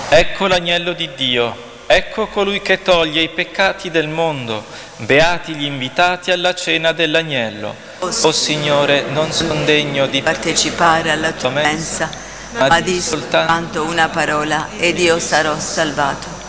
Ecco l'agnello di Dio, ecco colui che toglie i peccati del mondo. Beati gli invitati alla cena dell'agnello. O Signore, non sono degno di partecipare alla tua mensa, ma di soltanto una parola ed io sarò salvato.